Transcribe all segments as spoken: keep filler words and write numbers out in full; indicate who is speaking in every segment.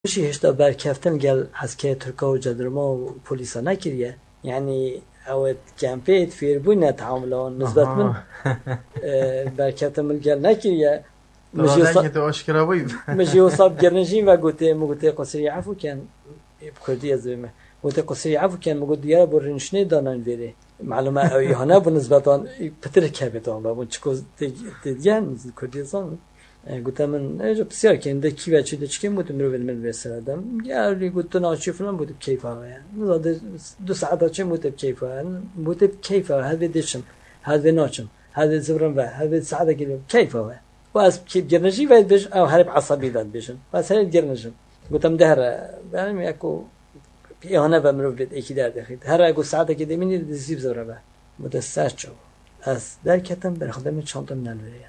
Speaker 1: مشي هشتا بركفتن قال عسكري تركا وجدرما وبوليسا نكريه يعني او كامبيت في ربونا تعاملون نسبة من بركفتن من قال نكريه
Speaker 2: مجي وصاب اشكرا بيد
Speaker 1: مجي وصاب جرنجين وقلت مقلت قصري عفو كان بكردية زي قلت قصري عفو كان مقلت يا برنشني دانان فيري معلومة او يهانا بالنسبة بتر كابتان بابون چكو تديان كردية زان گفتم من اجا بسیار که اینده کی بچه ده چکیم بودم رو بدم من بسردم یاری گفت ناشی فلان بودم کیف ها يعني دو ساعت چه بودم کیف ها بودم کیف ها هذا دیشم هذا ناچم هذا زبرم و هذا ساعت کلی کیف ها و از کیف جرنجی باید بش او هرب عصبی داد بشن بس هر جرنجم گفتم ده يعني اكو پیانه و مرو بد اکی در دخید هر اگه ساعت که دمینی دزیب زبره به مدستش چو از در کتم بر خودم چانتم ننوریه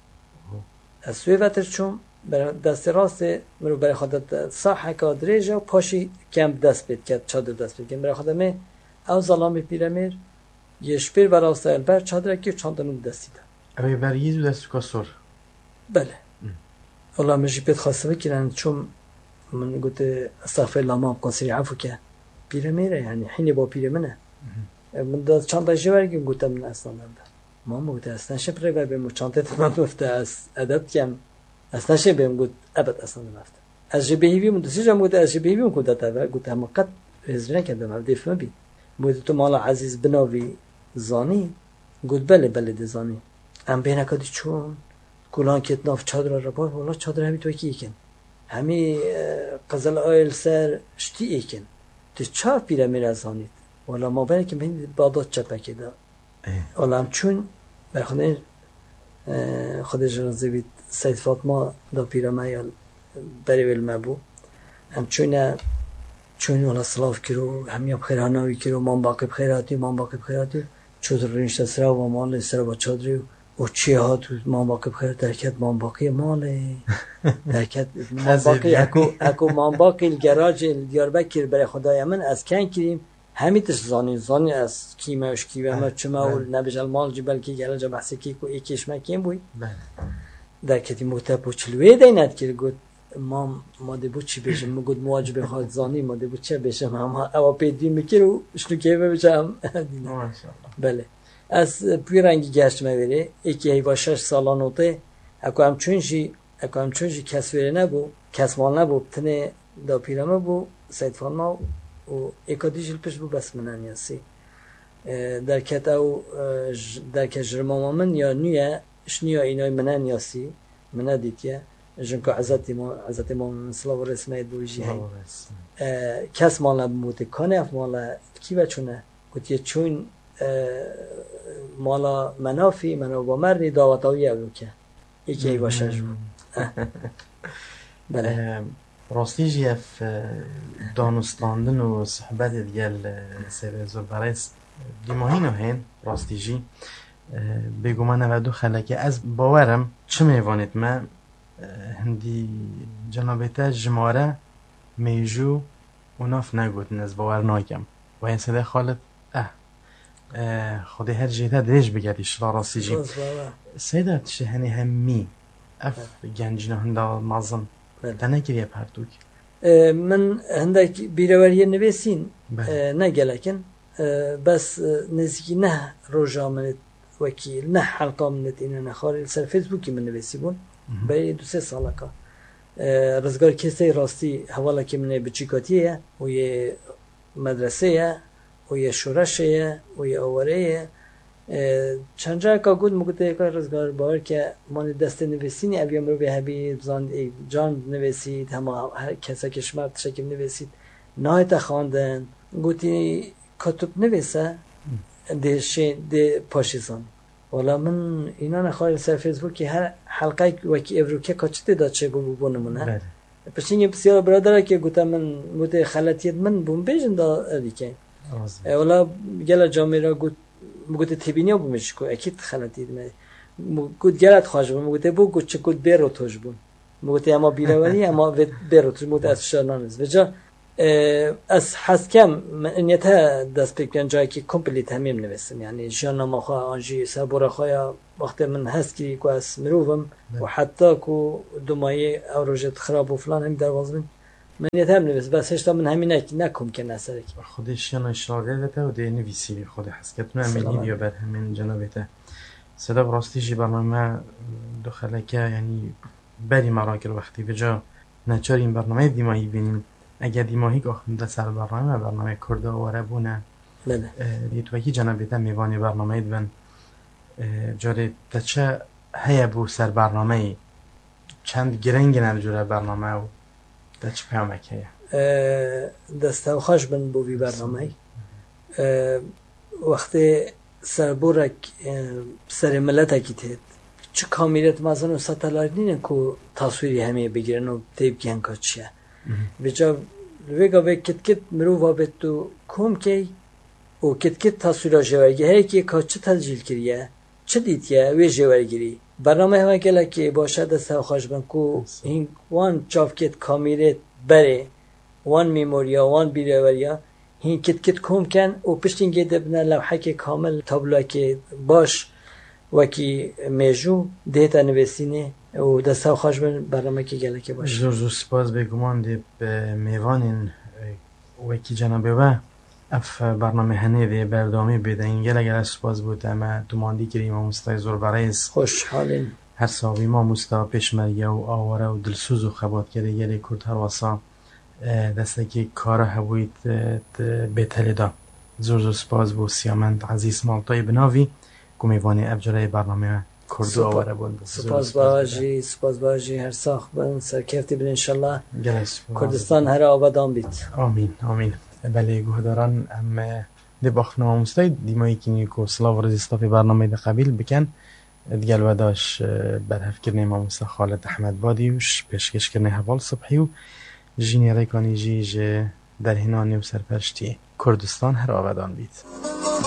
Speaker 1: از سوی وتر چون دست راست مرو برای خودت صح کادریجا و پاشی کم دست بید که چادر دست بید که برای خودمه او ظلامی پیرمیر یه شپیر برای استایل بر چادر که چاندنون دستی ده
Speaker 2: اوی بر یزو دستو کسور
Speaker 1: بله والله مجی بید خواسته بکرن چون من قلت استغفر الله ما قصري عفو که پیرمیره یعنی حینی با پیرمنه من داد چانده جوارگیم گوتم من اصلا نبود ما موجود اصلا شبره و به مچانته من گفته از ادب کم اصلا شبه گفت ابد اصلا نرفت از جبهی من دوستی جام گفت از جبهی من گفت تا گفت هم قط هزینه کردم هم دفعه بی بود تو مال عزیز بناوی زانی گفت بله بله دزانی ام بین کدی چون کلان کت ناف چادر را با والله چادر همی تو کی کن همی قزل آیل سر شتی کن تو چهار پیره میره زانید والله ما بین که من بادات چپه کده والله هم چون برخونه خودش رازی بید سید فاطمه دا پیرمه یا بریویل مبو هم چون چون والا صلاف کرو همی بخیر هنوی کرو من باقی بخیراتی من باقی بخیراتی چودر رینشت سرا و مال سرا با چادری و چی ها تو من باقی بخیر درکت من باقی مال درکت من باقی اکو اکو من باقی الگراج دیاربکر برای خدای من از کن کریم همیتش زانی زانی از کیماش کیوه ما چما و نبجل مال جبل کی گله جا بحث کی کو یکیش ما کیم بوی در کتی متابو چلوی دیند که گفت ما ما دبو چی بشم ما گفت مواجب خود زانی ما دبو چه بشم هم او پیدی میکرو شنو کی بشم بله از پیرنگی گشت میبره یکی ای با شش سالان اوته اكو هم چونشی اكو هم چونشی کسوره نبو کسمال نبو تنه دا پیرمه بو سید فاطمه و اکادیش الپش بو بس منن یاسی در کت او در کت جرماما من یا نیه شنیا اینای منن یاسی منن دیتیه جنکو عزتی ما عزتی ما من صلاح و رسمه دویجی هی کس مالا بموته کانه اف مالا کی بچونه کتیه چون مالا منافی منو با مرنی داوتاوی اولو که یکی ای باشش بود بله
Speaker 2: راستی جیف دانستاندن و صحبت دیگل سر زور برایست دیماهینو هین راستی جی بگو من نودو خلکه از باورم چه میوانید من هندی جنابیت جماره میجو و ناف نگوتن از باور ناکم و این سده خالد اه خودی هر جیده دریج بگردیش را راستی جی سیده چه هنی همی اف گنجینه هنده مازم دنه گریه پردوک
Speaker 1: من هندک بیروریه نویسین نه گلکن بس نزدیکی نه روژا منت وکیل نه حلقه منت اینه نخاری سر فیسبوکی من نویسی بون برای دو سه ساله که رزگار کسی راستی حوالا که منه بچیکاتیه و یه مدرسه و یه شورشه و یه آوره چند جا که گود مگوته که رزگار باور که من دست نویسینی ابیم رو به هبی جان نویسید همه هر کسی که شمارد شکل نویسید نایت خواندن گوتی کتب نویسه ده شی ده پاشیزان والا من اینا نخواهی سر فیسبوکی هر حلقه وکی افروکه کچته داد چه گو بونمونه پس اینگه بسیار برادره که گوتا من گوته خلطیت من بون بیجن دا دیگه والا گله جامعه را گوت مگوته تبینی ها بومش کو اکید خلطید من گوت گلت خواهش بون مگوته بو گوت چه گوت بیرو توش بون مگوته اما بیروانی اما بیرو توش مگوته از شرنانز وجا از حس کم انیته دست بکن جایی که کمپلیت همیم نویسم یعنی جان ما خواه آنجی سربورا خواه وقت من هست که که از مروفم و حتی که دومایی او روژت خراب و فلان هم در وازم من یتم نویس بس هشتا من همین نک نکم که نسرک
Speaker 2: خودش یا نشراده بته و ده نویسی خود حس کتونه همین ویدیو بر همین جنابته صدا براستی جی برنامه دخله که یعنی بری مراکل وقتی بجا نچار این برنامه دیماهی بینیم اگر دیماهی که آخونده سر برنامه برنامه کرده و عربونه
Speaker 1: بله
Speaker 2: دیتوکی جنابته میوانی برنامه دون جاره تچه هیا بو سر برنامه چند گرنگ نرجوره برنامه و تچه پیامک هیا
Speaker 1: دسته و خوش بند بو بی برنامه وقتی سر بورک سر ملت اکیتید چه کامیرت مثلا و ستالار نینه که تصویری همه بگیرن و تیب گیان که چیه بجا ویگا وی کت کت مرو وابد تو کم که و کت کت تصویرها جوارگی هر که که چه تسجیل کریه چه دیتیه وی جوارگیری برنامه همه گله که باشه دسته و خوش بند که این وان چاف کت کامیرت بره وان میموریا وان بیروریا هین کت کت کم کن و پشتین گیده بنا لوحه که کامل تابلوه که باش وکی میجو دیتا نویسینه و دسته و خوش بن برنامه که گله که باشه
Speaker 2: زور زور سپاس بگمان دی به میوانین وکی جنابه و اف برنامه هنه دی بردامی بیده این گله گله سپاس بود اما دوماندی کریم و مستای زور برایز
Speaker 1: خوش حالین
Speaker 2: هر ساوی ما مستا پیشمریه و آواره و دلسوز و خبات کرده گله کرد هر واسا دسته که کار هویت بیتلی دا زور زور سپاس بود سیامند عزیز مالتای بناوی کمیوانی افجاره برنامه کردو آواره بود
Speaker 1: سپاس باجی سپاس باجی هر ساخ بن سرکفتی بن انشالله
Speaker 2: گلش
Speaker 1: کردستان هر آبادان بیت
Speaker 2: آمین آمین بله گهداران ام دی باخنا مستای دیمایی کنی که سلاو و رزیستافی برنامه دی قبیل بکن دیگل وداش برهف کرنه ما مستا خالد احمد بادی وش پیشکش کرنه حوال صبحی و جینی ریکانی جی در هنانی و سرپرشتی کردستان هر آبادان بیت